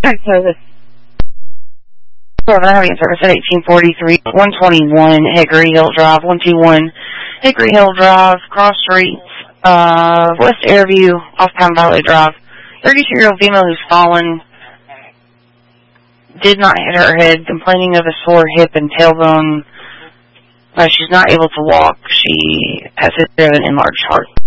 Service. Having service at 1843, 121 Hickory Hill Drive, 121 Hickory Hill Drive, cross streets, West Airview, off Pine Valley Drive. 32-year-old female who's fallen, did not hit her head, complaining of a sore hip and tailbone. She's not able to walk. She has an enlarged heart.